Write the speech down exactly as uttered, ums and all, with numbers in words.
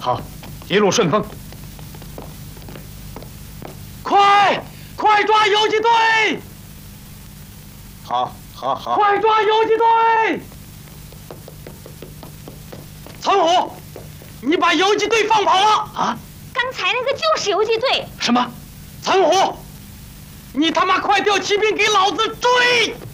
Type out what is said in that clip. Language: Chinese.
好，一路顺风。 快，快抓游击队！ 好，好，好。 快抓游击队！陈虎，你把游击队放跑了啊！ 刚才那个就是游击队。 什么？陈虎，你他妈快调骑兵给老子追！